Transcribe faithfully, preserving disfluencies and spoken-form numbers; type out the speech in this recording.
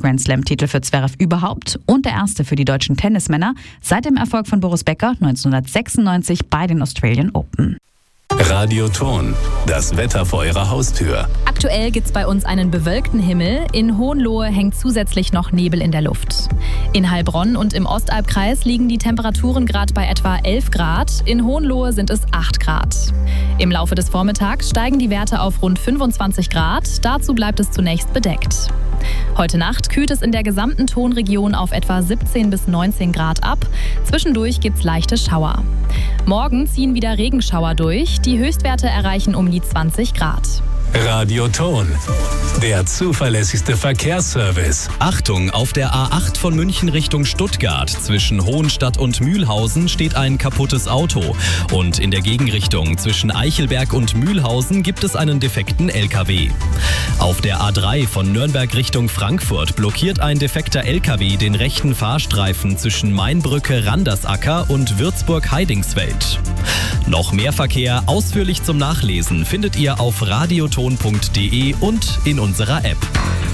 Grand Slam-Titel für Zverev überhaupt und der erste für die deutschen Tennismänner seit dem Erfolg von Boris Becker neunzehnhundertsechsundneunzig bei den Australian Open. Radioton, das Wetter vor Ihrer Haustür. Aktuell gibt's bei uns einen bewölkten Himmel. In Hohenlohe hängt zusätzlich noch Nebel in der Luft. In Heilbronn und im Ostalbkreis liegen die Temperaturen gerade bei etwa elf Grad. In Hohenlohe sind es acht Grad. Im Laufe des Vormittags steigen die Werte auf rund fünfundzwanzig Grad. Dazu bleibt es zunächst bedeckt. Heute Nacht kühlt es in der gesamten Tonregion auf etwa siebzehn bis neunzehn Grad ab. Zwischendurch gibt's leichte Schauer. Morgen ziehen wieder Regenschauer durch. Die Höchstwerte erreichen um die zwanzig Grad. Radioton, der zuverlässigste Verkehrsservice. Achtung, auf der A acht von München Richtung Stuttgart zwischen Hohenstadt und Mühlhausen steht ein kaputtes Auto. Und in der Gegenrichtung zwischen Eichelberg und Mühlhausen gibt es einen defekten L K W. Auf der A drei von Nürnberg Richtung Frankfurt blockiert ein defekter L K W den rechten Fahrstreifen zwischen Mainbrücke-Randersacker und Würzburg-Heidingsfeld. Noch mehr Verkehr ausführlich zum Nachlesen findet ihr auf radioton punkt de und in unserer App.